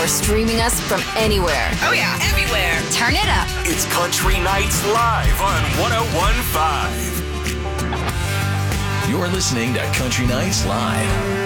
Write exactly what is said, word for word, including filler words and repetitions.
streaming us from anywhere. Oh, yeah, everywhere. Turn it up. It's Country Nights Live on one oh one point five. You're listening to Country Nights Live.